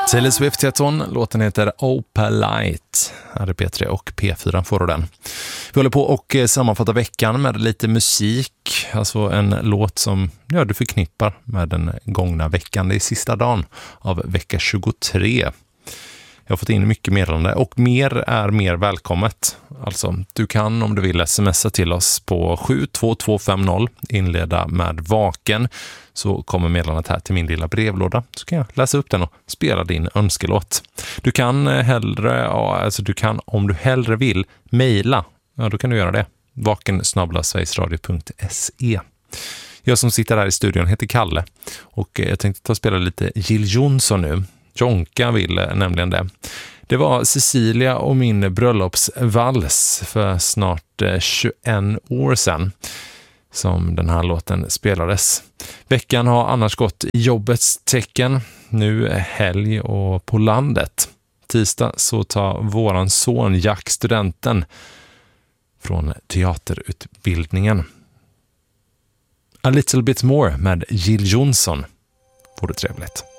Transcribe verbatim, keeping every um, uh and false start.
Taylor Swift heter hon, låten heter Opalite. Här är P tre och P fyra får du den. Vi håller på och sammanfattar veckan med lite musik, alltså en låt som ja, du förknippar med den gångna veckan. Det är sista dagen av vecka tjugotre. Jag har fått in mycket meddelande och mer är mer välkommet. Alltså, du kan om du vill smsa till oss på sju två två fem noll, inleda med vaken, så kommer meddelandet här till min lilla brevlåda. Så kan jag läsa upp den och spela din önskelåt. Du kan hellre, ja, alltså du kan om du hellre vill mejla, ja då kan du göra det. vaken snabel-a sverigesradio punkt se. Jag som sitter här i studion heter Kalle och jag tänkte ta och spela lite Jill Johnson nu. Jonka vill nämligen det. Det var Cecilia och min bröllopsvals för snart tjugoett år sedan som den här låten spelades. Veckan har annars gått i jobbets tecken. Nu är helg och på landet. Tisdag så tar våran son Jack studenten från teaterutbildningen. A little bit more med Jill Johnson. Får det trevligt.